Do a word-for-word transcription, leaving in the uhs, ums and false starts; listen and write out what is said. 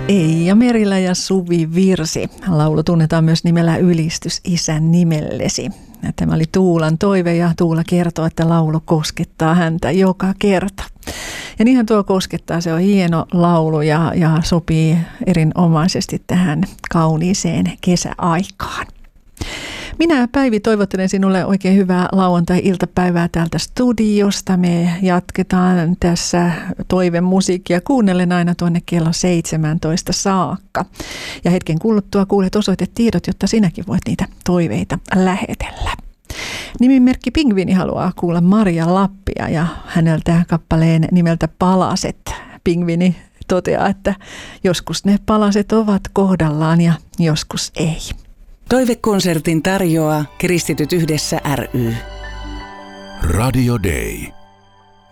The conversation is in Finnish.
Eija Merilä ja Suvi Virsi. Laulu tunnetaan myös nimellä Ylistys isän nimellesi. Tämä oli Tuulan toive ja Tuula kertoo, että laulu koskettaa häntä joka kerta. Ja niinhän tuo koskettaa, se on hieno laulu ja, ja sopii erinomaisesti tähän kauniiseen kesäaikaan. Minä Päivi toivottelen sinulle oikein hyvää lauantai-iltapäivää täältä studiosta. Me jatketaan tässä toivemusiikkia kuunnellen aina tuonne kello seitsemäntoista saakka. Ja hetken kuluttua kuulet osoitetiedot, jotta sinäkin voit niitä toiveita lähetellä. Nimimerkki Pingviini haluaa kuulla Maria Lappia ja häneltä kappaleen nimeltä Palaset. Pingviini toteaa, että joskus ne palaset ovat kohdallaan ja joskus ei. Toivekonsertin tarjoaa Kristityt yhdessä ry. Radio Day.